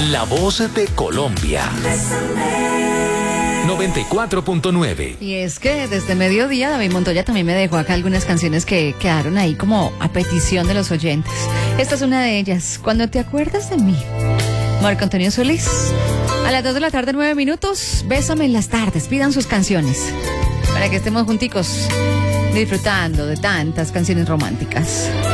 La voz de Colombia. 94.9. Y es que desde mediodía David Montoya también me dejó acá algunas canciones que quedaron ahí como a petición de los oyentes. Esta es una de ellas, Cuando te acuerdas de mí. Marco Antonio Solís. A las 2 de la tarde, 9 minutos. Bésame en las tardes. Pidan sus canciones para que estemos junticos disfrutando de tantas canciones románticas.